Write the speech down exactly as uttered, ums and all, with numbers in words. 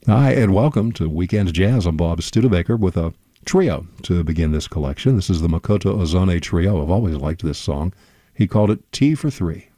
Hi, and welcome to Weekend Jazz. I'm Bob Studebaker with a trio to begin this collection. This is the Makoto Ozone Trio. I've always liked this song. He called it Tea for Three.